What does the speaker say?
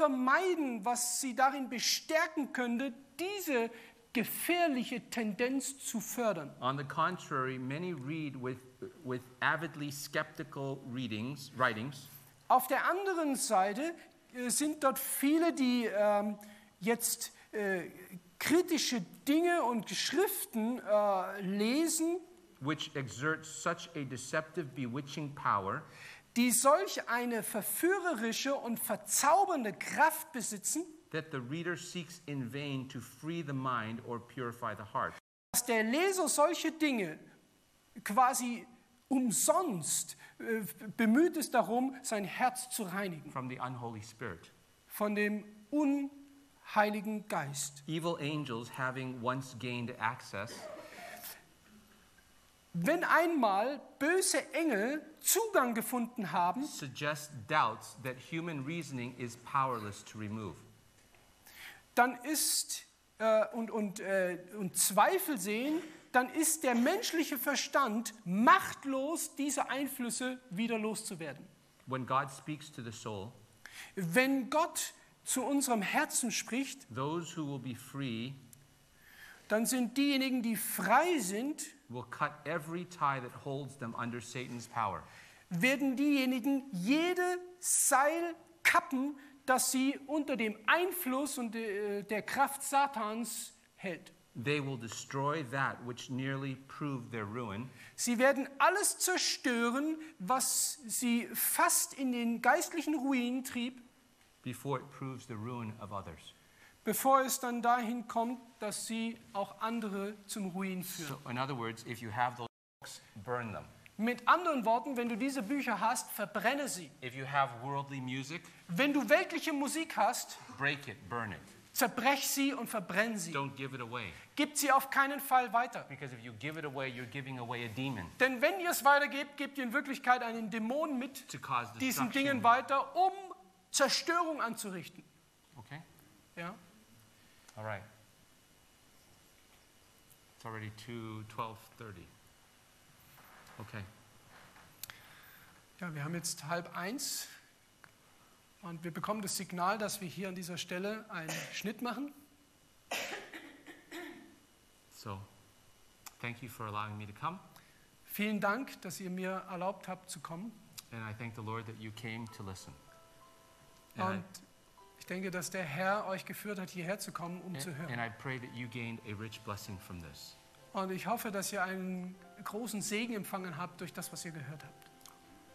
vermeiden, was sie darin bestärken könnte, diese gefährliche Tendenz zu fördern. On the contrary, many read with avidly skeptical writings. Auf der anderen Seite sind dort viele, die jetzt kritische Dinge und Schriften lesen, which exert such a deceptive, bewitching power, die solch eine verführerische und verzaubernde Kraft besitzen, that the reader seeks in vain to free the mind or purify the heart. dass der Leser solche Dinge quasi umsonst bemüht ist darum, sein Herz zu reinigen From the unholy spirit. von dem unheiligen Geist. Evil angels having once gained access, Wenn einmal böse Engel Zugang gefunden haben, suggest doubts that human reasoning is powerless to remove. dann ist und Zweifel sehen, dann ist der menschliche Verstand machtlos, diese Einflüsse wieder loszuwerden. When God speaks to the soul, Wenn Gott zu unserem Herzen spricht, those who will be free dann sind diejenigen, die frei sind, will cut every tie that holds them under Satan's power. werden diejenigen jede Seil kappen, das sie unter dem Einfluss und der Kraft Satans hält. They will destroy that which nearly proved their ruin, Sie werden alles zerstören, was sie fast in den geistlichen Ruin trieb, before it proves the ruin of others. bevor es dann dahin kommt, dass sie auch andere zum Ruin führen. So, in other words, if you have those books, burn them. Mit anderen Worten, wenn du diese Bücher hast, verbrenne sie. If you have worldly music, Wenn du weltliche Musik hast, break it, burn it. zerbrech sie und verbrenn sie. Don't give it away. Gib sie auf keinen Fall weiter. Because if you give it away, you're giving away a demon Denn wenn ihr es weitergebt, gebt ihr in Wirklichkeit einen Dämon mit to cause diesen destruction. Dingen weiter, um Zerstörung anzurichten. Okay? Ja? All right. It's already 12:30. Okay. Ja, wir haben jetzt 12:30 und wir bekommen das Signal, dass wir hier an dieser Stelle einen Schnitt machen. So, thank you for allowing me to come. Vielen Dank, dass ihr mir erlaubt habt zu kommen. And I thank the Lord that you came to listen. And Und ich denke, dass der Herr euch geführt hat, hierher zu kommen, um zu hören. I pray that you gained a rich blessing from this. Und ich hoffe, dass ihr einen großen Segen empfangen habt durch das, was ihr gehört habt.